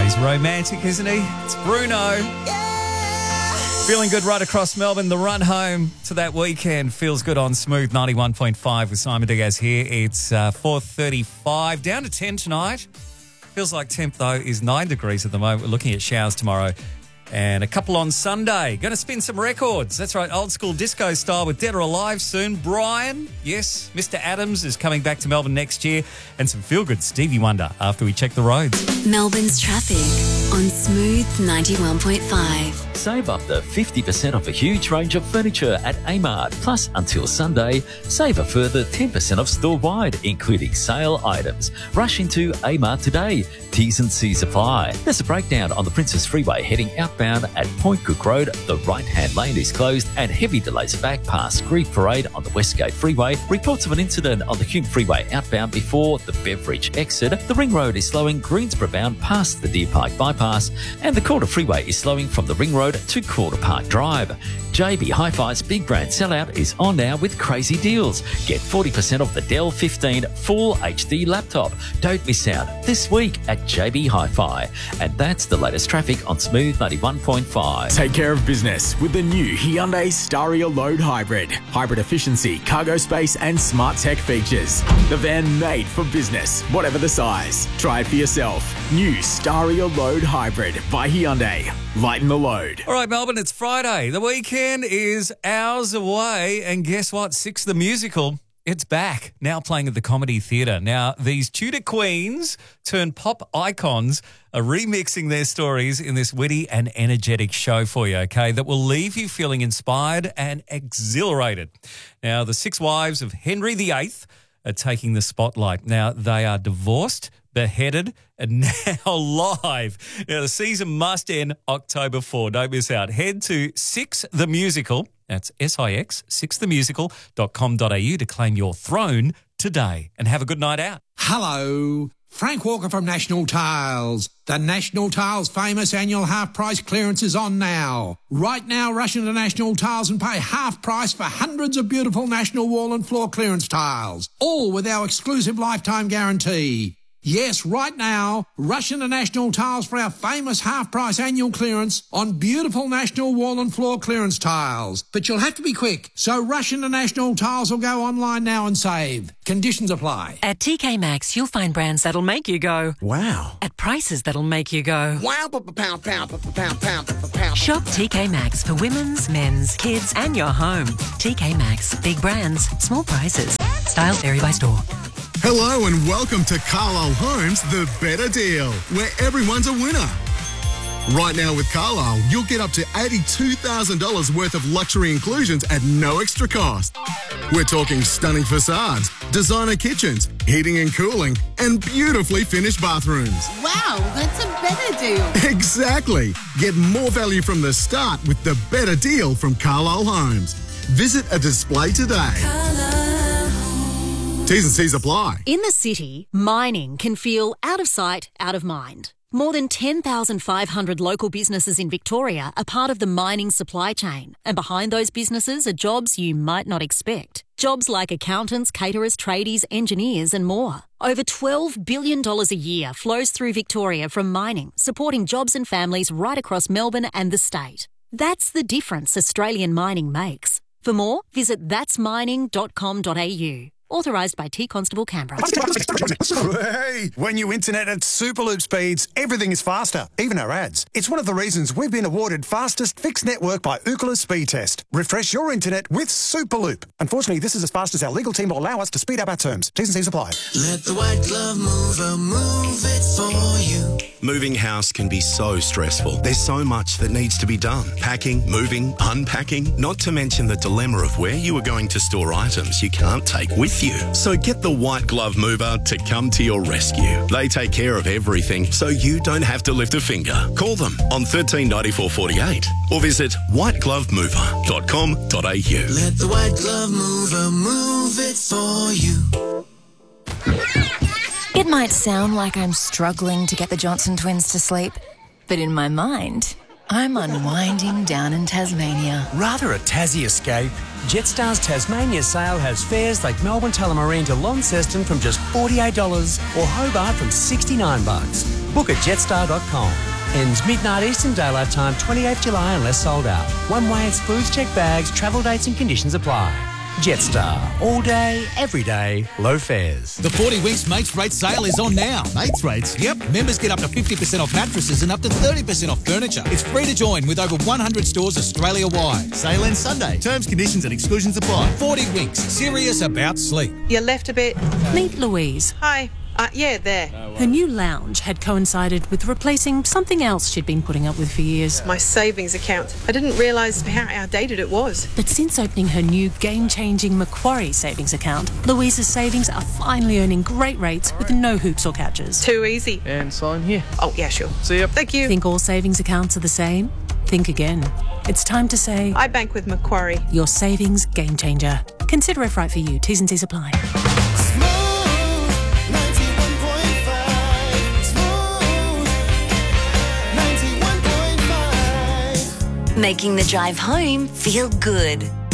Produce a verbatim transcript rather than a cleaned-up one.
he's romantic, isn't he? It's Bruno. Yeah. Feeling good right across Melbourne. The run home to that weekend feels good on Smooth ninety-one point five with Simon Diaz here. It's uh, four thirty-five, down to ten tonight. Feels like temp, though, is nine degrees at the moment. We're looking at showers tomorrow. And a couple on Sunday. Going to spin some records. That's right, old school disco style with Dead or Alive soon. Brian, yes, Mister Adams is coming back to Melbourne next year. And some feel-good Stevie Wonder after we check the roads. Melbourne's traffic on Smooth ninety-one point five. Save up to fifty percent off a huge range of furniture at Amart. Plus, until Sunday, save a further ten percent off store-wide, including sale items. Rush into Amart today. T's and C's apply. There's a breakdown on the Princess Freeway heading outbound at Point Cook Road. The right-hand lane is closed and heavy delays back past Greek Parade on the Westgate Freeway. Reports of an incident on the Hume Freeway outbound before the Beveridge exit. The Ring Road is slowing Greensboro bound past the Deer Park bypass. And the Calder Freeway is slowing from the Ring Road to Calder Park Drive. J B Hi-Fi's Big Brand Sellout is on now with crazy deals. Get forty percent off the Dell fifteen Full H D laptop. Don't miss out this week at J B Hi-Fi. And that's the latest traffic on Smooth ninety-one point five. Take care of business with the new Hyundai Staria Load Hybrid. Hybrid efficiency, cargo space and smart tech features. The van made for business, whatever the size. Try it for yourself. New Staria Load Hybrid by Hyundai. Lighten the load. All right, Melbourne, it's Friday. The weekend is hours away. And guess what? Six the Musical, it's back. Now playing at the Comedy Theatre. Now, these Tudor queens turned pop icons are remixing their stories in this witty and energetic show for you, okay, that will leave you feeling inspired and exhilarated. Now, the six wives of Henry the Eighth are taking the spotlight. Now, they are divorced, beheaded, and now live. Now, the season must end October fourth. Don't miss out. Head to Six the Musical, that's S I X, six the musical dot com dot a u to claim your throne today and have a good night out. Hello, Frank Walker from National Tiles. The National Tiles famous annual half price clearance is on now. Right now, rush into National Tiles and pay half price for hundreds of beautiful National wall and floor clearance tiles, all with our exclusive lifetime guarantee. Yes, right now, rush into National Tiles for our famous half-price annual clearance on beautiful National wall and floor clearance tiles. But you'll have to be quick, so rush into National Tiles or go online now and save. Conditions apply. At T K Maxx, you'll find brands that'll make you go, Wow. at prices that'll make you go, Wow, pound, pound, pound, pound, pound, pound. Shop T K Maxx for women's, men's, kids and your home. T K Maxx, big brands, small prices. Style vary by store. Hello and welcome to Carlisle Homes, the better deal, where everyone's a winner. Right now with Carlisle, you'll get up to eighty-two thousand dollars worth of luxury inclusions at no extra cost. We're talking stunning facades, designer kitchens, heating and cooling, and beautifully finished bathrooms. Wow, that's a better deal. Exactly. Get more value from the start with the better deal from Carlisle Homes. Visit a display today. T's and C's apply. In the city, mining can feel out of sight, out of mind. More than ten thousand five hundred local businesses in Victoria are part of the mining supply chain. And behind those businesses are jobs you might not expect. Jobs like accountants, caterers, tradies, engineers and more. Over twelve billion dollars a year flows through Victoria from mining, supporting jobs and families right across Melbourne and the state. That's the difference Australian mining makes. For more, visit that's mining dot com dot a u. Authorised by T Constable Canberra. Hey, when you internet at Superloop speeds, everything is faster, even our ads. It's one of the reasons we've been awarded fastest fixed network by Ookla Speed Test. Refresh your internet with Superloop. Unfortunately, this is as fast as our legal team will allow us to speed up our terms. T's and C's apply. Let the white glove mover move it for you. Moving house can be so stressful. There's so much that needs to be done. Packing, moving, unpacking, not to mention the dilemma of where you are going to store items you can't take with you. So get the White Glove Mover to come to your rescue. They take care of everything so you don't have to lift a finger. Call them on thirteen ninety-four forty-eight or visit white glove mover dot com dot a u. Let the white glove mover move it for you. It might sound like I'm struggling to get the Johnson twins to sleep, but in my mind, I'm unwinding down in Tasmania. Rather a Tassie escape? Jetstar's Tasmania sale has fares like Melbourne Tullamarine to Launceston from just forty-eight dollars or Hobart from sixty-nine bucks. Book at jetstar dot com. Ends midnight Eastern Daylight Time, twenty-eighth of July unless sold out. One way excludes checked bags, travel dates and conditions apply. Jetstar. All day, every day, low fares. The forty Winks Mates Rate sale is on now. Mates Rates? Yep. Members get up to fifty percent off mattresses and up to thirty percent off furniture. It's free to join with over one hundred stores Australia-wide. Sale ends Sunday. Terms, conditions and exclusions apply. forty Winks. Serious about sleep. You left a bit. Meet Louise. Hi. Uh, yeah, there. Her new lounge had coincided with replacing something else she'd been putting up with for years. My savings account. I didn't realise how outdated it was. But since opening her new game-changing Macquarie savings account, Louise's savings are finally earning great rates with no hoops or catches. Too easy. And sign here. Oh, yeah, sure. See ya. Thank you. Think all savings accounts are the same? Think again. It's time to say... I bank with Macquarie. Your savings game changer. Consider if right for you. T's and C's apply. Making the drive home feel good.